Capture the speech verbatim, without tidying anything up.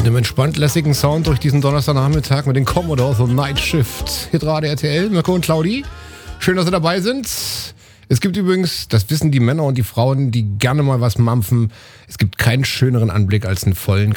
Mit einem entspannt lässigen Sound durch diesen Donnerstagnachmittag mit den Commodores und Night Shift. Hitradio R T L, Mirko und Claudi. Schön, dass Sie dabei sind. Es gibt übrigens, das wissen die Männer und die Frauen, die gerne mal was mampfen, es gibt keinen schöneren Anblick als einen vollen